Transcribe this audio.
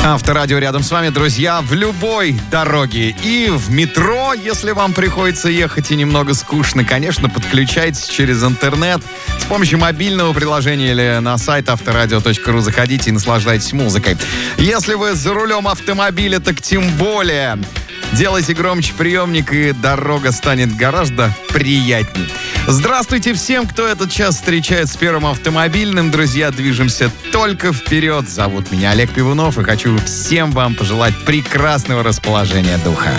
Авторадио рядом с вами, друзья, в любой дороге. И в метро, если вам приходится ехать и немного скучно, конечно, подключайтесь через интернет. С помощью мобильного приложения или на сайт авторадио.ру заходите и наслаждайтесь музыкой. Если вы за рулем автомобиля, так тем более. Делайте громче приемник, и дорога станет гораздо приятней. Здравствуйте всем, кто этот час встречает с Первым автомобильным. Друзья, движемся только вперед. Зовут меня Олег Пивунов, и хочу всем вам пожелать прекрасного расположения духа.